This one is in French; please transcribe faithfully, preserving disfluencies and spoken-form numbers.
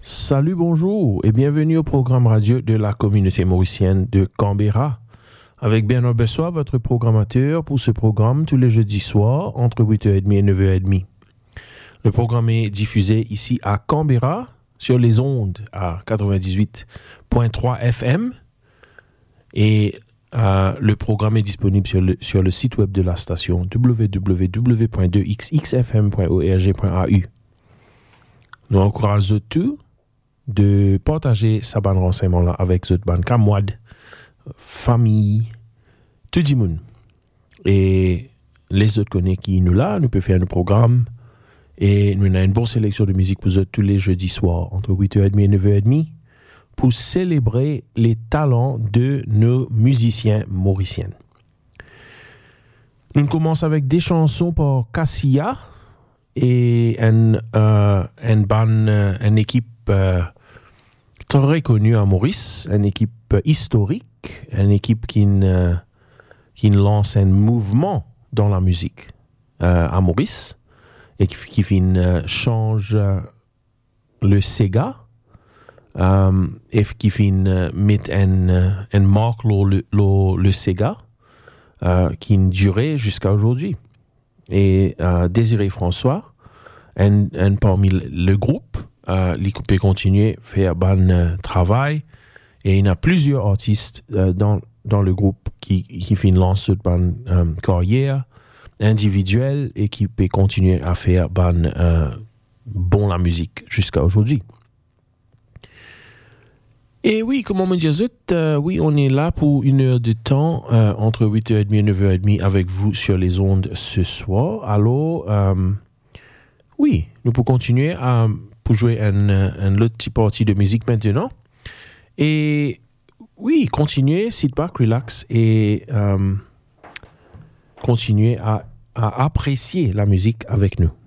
Salut, bonjour et bienvenue au programme radio de la communauté mauricienne de Canberra. Avec Bernard Bessois, votre programmateur pour ce programme tous les jeudis soirs entre huit heures trente et neuf heures trente. Le programme est diffusé ici à Canberra sur les ondes à quatre-vingt-dix-huit virgule trois F M et euh, le programme est disponible sur le, sur le site web de la station w w w point deux x x f m point org point a u. Nous encourageons tous de partager sa ban renseignement là avec votre ban camarades, famille, tout le monde. Et les autres connaissent qui nous là, nous pouvons faire un programme et nous avons une bonne sélection de musique pour eux tous les jeudis soirs entre huit heures trente et neuf heures trente pour célébrer les talents de nos musiciens mauriciens. Nous commençons avec des chansons par Cassia et une, euh, une, ban, une équipe euh, très connue à Maurice, une équipe historique, une équipe qui, euh, qui lance un mouvement dans la musique euh, à Maurice et qui, qui fin, euh, change euh, le Sega euh, et qui fin euh, met une, une marque le, le, le Sega euh, qui durait jusqu'à aujourd'hui. Et euh, Désiré François, un, un parmi le, le groupe, euh, il peut continuer à faire bon euh, travail. Et il y a plusieurs artistes euh, dans, dans le groupe qui, qui financent cette bonne euh, carrière individuelle et qui peut continuer à faire bon, euh, bon la musique jusqu'à aujourd'hui. Et oui, comme on me dit, euh, oui, on est là pour une heure de temps euh, entre huit heures trente et neuf heures trente avec vous sur les ondes ce soir. Alors, euh, oui, nous pouvons continuer à pour jouer un, un autre petit partie de musique maintenant. Et oui, continuez, sit back, relax et euh, continuez à, à apprécier la musique avec nous.